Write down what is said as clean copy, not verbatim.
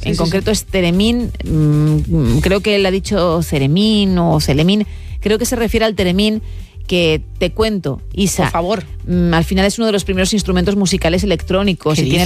en concreto es Theremin, creo que él ha dicho Ceremín o Celemín, creo que se refiere al Theremin, que te cuento, Isa. Por favor. Al final es uno de los primeros instrumentos musicales electrónicos y tiene